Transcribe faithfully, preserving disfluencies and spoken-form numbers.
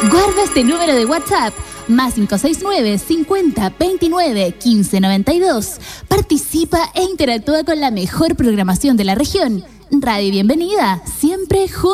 Guarda este número de WhatsApp, más cinco seis nueve, cincuenta, veintinueve, quince, noventa y dos. Participa e interactúa con la mejor programación de la región. Radio Bienvenida, siempre juntos.